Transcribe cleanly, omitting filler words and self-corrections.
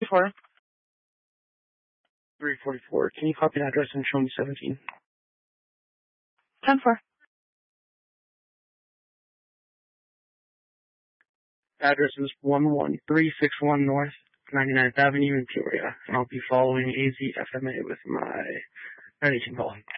344. 344. Can you copy the address and show me 17? 10-4. Address is 11361 North 99th Avenue in Peoria. And I'll be following AZFMA with my 918 call.